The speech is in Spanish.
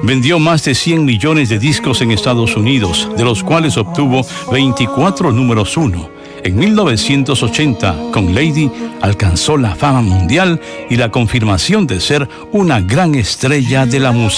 Vendió más de 100 millones de discos en Estados Unidos, de los cuales obtuvo 24 números 1. En 1980, con Lady, alcanzó la fama mundial y la confirmación de ser una gran estrella de la música.